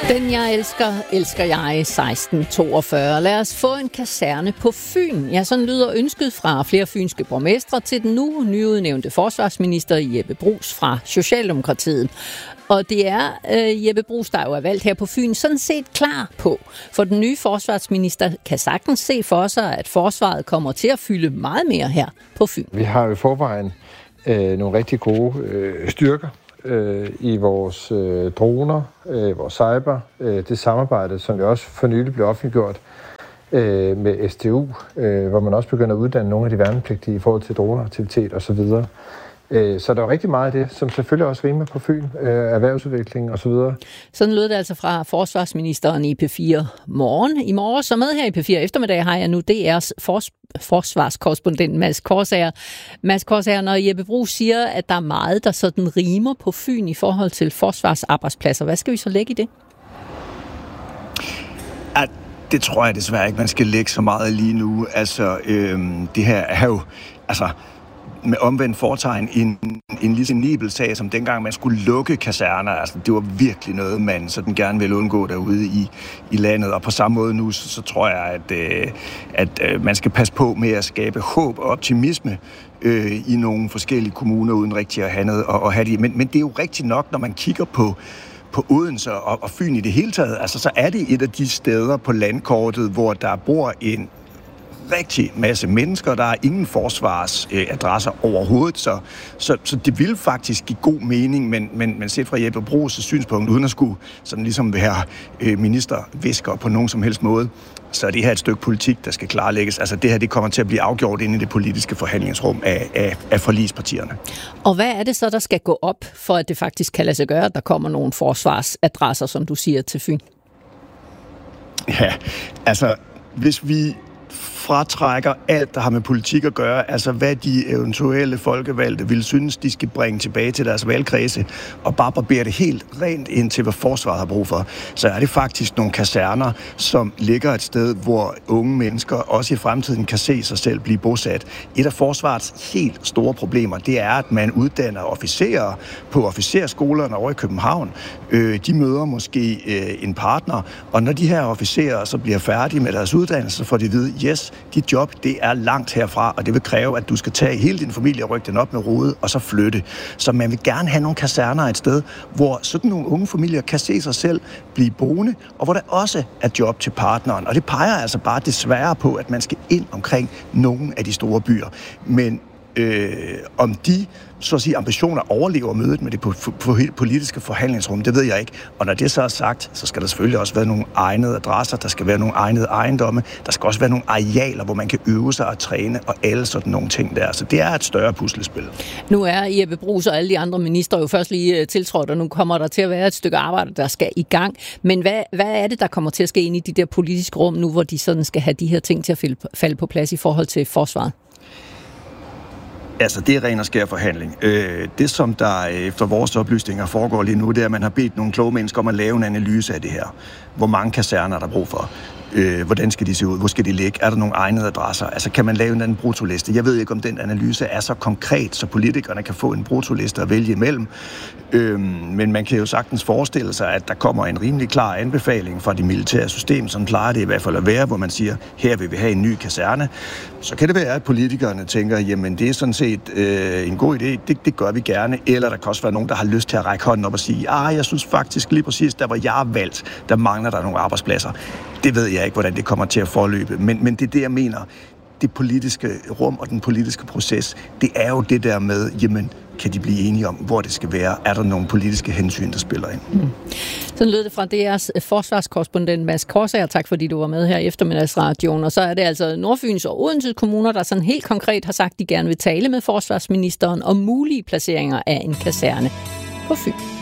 Den jeg elsker, elsker jeg 1642. Lad os få en kaserne på Fyn. Ja, sådan lyder ønsket fra flere fynske borgmestre til den nu nyudnævnte forsvarsminister Jeppe Bruus fra Socialdemokratiet. Og det er Jeppe Bruus, der jo er valgt her på Fyn, sådan set klar på. For den nye forsvarsminister kan sagtens se for sig, at forsvaret kommer til at fylde meget mere her på Fyn. Vi har jo i forvejen nogle rigtig gode styrker i vores droner, vores cyber, det samarbejde, som vi også for nylig blev offentliggjort med SDU, hvor man også begynder at uddanne nogle af de værnepligtige i forhold til droneaktivitet osv. Så der er rigtig meget af det, som selvfølgelig også rimer på Fyn, erhvervsudvikling osv. Sådan lød det altså fra forsvarsministeren i P4 Morgen. I morgen, så med her i P4 Eftermiddag, har jeg nu DR's forsvarskorrespondent Mads Korsager. Mads Korsager, når Jeppe Bruus siger, at der er meget, der sådan rimer på Fyn i forhold til forsvarsarbejdspladser, hvad skal vi så lægge i det? Det tror jeg desværre ikke, man skal lægge så meget lige nu. Altså, det her er jo... med omvendt fortegn en lige senibel sag, som dengang man skulle lukke kaserner. Altså, det var virkelig noget, man sådan gerne ville undgå derude i landet. Og på samme måde nu, så tror jeg, at man skal passe på med at skabe håb og optimisme i nogle forskellige kommuner, uden rigtig at have noget at have det. Men det er jo rigtigt nok, når man kigger på Odense og Fyn i det hele taget. Altså, så er det et af de steder på landkortet, hvor der bor en rigtig masse mennesker. Der er ingen forsvarsadresser overhovedet, så det vil faktisk give god mening, men set fra Jeppe Bruus' synspunkt, uden at skulle sådan ligesom være ministervisker på nogen som helst måde, så er det her et stykke politik, der skal klarlægges. Altså det her, det kommer til at blive afgjort inde i det politiske forhandlingsrum af forligspartierne. Og hvad er det så, der skal gå op, for at det faktisk kan lade sig gøre, at der kommer nogle forsvarsadresser, som du siger, til Fyn? Ja, altså hvis vi fratrækker alt, der har med politik at gøre, altså hvad de eventuelle folkevalgte vil synes, de skal bringe tilbage til deres valgkredse, og bare barbere det helt rent ind til, hvad forsvaret har brug for, så er det faktisk nogle kaserner, som ligger et sted, hvor unge mennesker også i fremtiden kan se sig selv blive bosat. Et af forsvarets helt store problemer, det er, at man uddanner officerer på officersskolerne over i København. De møder måske en partner, og når de her officerer så bliver færdige med deres uddannelse, så får de at vide, yes, dit job, det er langt herfra, og det vil kræve, at du skal tage hele din familie og rykke den op med rode, og så flytte. Så man vil gerne have nogle kaserner et sted, hvor sådan nogle unge familier kan se sig selv blive boende, og hvor der også er job til partneren. Og det peger altså bare desværre på, at man skal ind omkring nogle af de store byer. Men om de så at sige, ambitioner overlever mødet med det politiske forhandlingsrum, det ved jeg ikke. Og når det så er sagt, så skal der selvfølgelig også være nogle egnede adresser, der skal være nogle egnede ejendomme, der skal også være nogle arealer, hvor man kan øve sig og træne, og alle sådan nogle ting der. Så det er et større puslespil. Nu er Jeppe Bruus og alle de andre ministre jo først lige tiltrådt, og nu kommer der til at være et stykke arbejde, der skal i gang. Men hvad er det, der kommer til at ske ind i de der politiske rum nu, hvor de sådan skal have de her ting til at falde på plads i forhold til forsvaret? Altså, det er ren og skær forhandling. Det, som der efter vores oplysninger foregår lige nu, det er, at man har bedt nogle kloge mennesker om at lave en analyse af det her. Hvor mange kaserner er der brug for? Hvordan skal de se ud? Hvor skal de ligge? Er der nogle egnede adresser? Altså, kan man lave en anden bruttoliste? Jeg ved ikke, om den analyse er så konkret, så politikerne kan få en bruttoliste at vælge imellem. Men man kan jo sagtens forestille sig, at der kommer en rimelig klar anbefaling fra de militære system, som plejer det i hvert fald at være, hvor man siger, her vil vi have en ny kaserne. Så kan det være, at politikerne tænker, jamen det er sådan set en god idé, det gør vi gerne. Eller der kan også være nogen, der har lyst til at række hånden op og sige, jeg synes faktisk lige præcis, der hvor jeg er valgt, der mangler der nogle arbejdspladser. Det ved jeg ikke, hvordan det kommer til at forløbe, men det er det, jeg mener. Det politiske rum og den politiske proces, det er jo det der med, jamen, kan de blive enige om, hvor det skal være? Er der nogle politiske hensyn, der spiller ind? Sådan lød det fra DR's forsvarskorrespondent Mads Korsager. Tak fordi du var med her i eftermiddagsradioen. Og så er det altså Nordfyns og Odense kommuner, der sådan helt konkret har sagt, at de gerne vil tale med forsvarsministeren om mulige placeringer af en kaserne på Fyn.